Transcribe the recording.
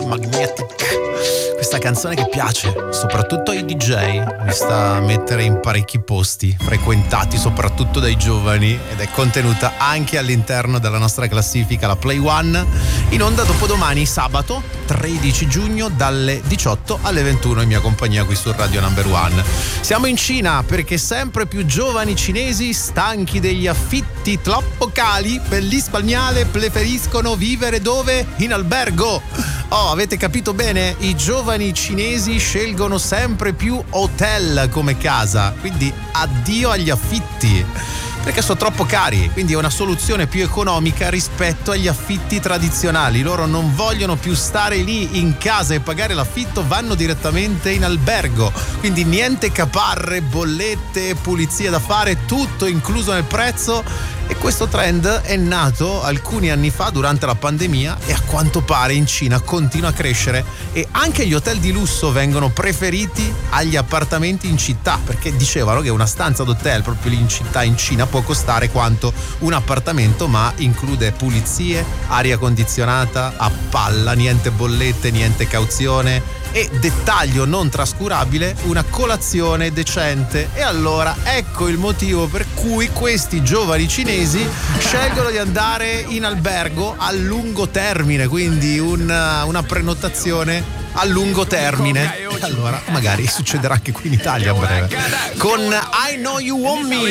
Magnetic, questa canzone che piace soprattutto ai DJ, mi sta a mettere in parecchi posti frequentati soprattutto dai giovani ed è contenuta anche all'interno della nostra classifica, la Play One, in onda dopodomani sabato 13 giugno dalle 18 alle 21 in mia compagnia qui su Radio Number One. Siamo in Cina perché sempre più giovani cinesi, stanchi degli affitti troppo cari per l'Hispaniale, preferiscono vivere dove? In albergo. Oh, avete capito bene? I giovani cinesi scelgono sempre più hotel come casa, quindi addio agli affitti, perché sono troppo cari, quindi è una soluzione più economica rispetto agli affitti tradizionali. Loro non vogliono più stare lì in casa e pagare l'affitto, vanno direttamente in albergo, quindi niente caparre, bollette, pulizie da fare, tutto incluso nel prezzo. E questo trend è nato alcuni anni fa durante la pandemia e a quanto pare in Cina continua a crescere, e anche gli hotel di lusso vengono preferiti agli appartamenti in città, perché dicevano che una stanza d'hotel proprio lì in città in Cina può costare quanto un appartamento, ma include pulizie, aria condizionata a palla, niente bollette, niente cauzione e, dettaglio non trascurabile, una colazione decente. E allora ecco il motivo per cui questi giovani cinesi scelgono di andare in albergo a lungo termine, quindi una prenotazione a lungo termine. Allora magari succederà anche qui in Italia a breve con I Know You Want Me.